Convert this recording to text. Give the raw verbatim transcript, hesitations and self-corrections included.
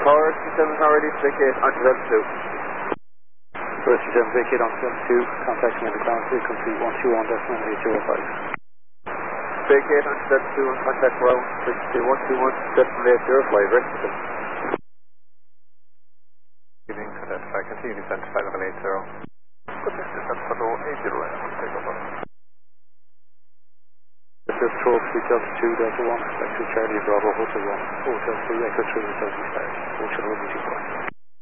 Tower seven already, vacate onto level two. Rescue seven, vacate onto level two, contact me on the ground, frequency one two one point eight zero five. Vacate onto level two and contact ground, frequency one two one point eight zero five, Rescue seven. Evening, cadet flight, continue descent to flight level eight zero. Continue descent to level eight zero, take over. This is Trophy altitude Delta one, back to Charlie Bravo, Hotel one, Hotel three, Echo three, Southeast Hotel, Hotel one two four.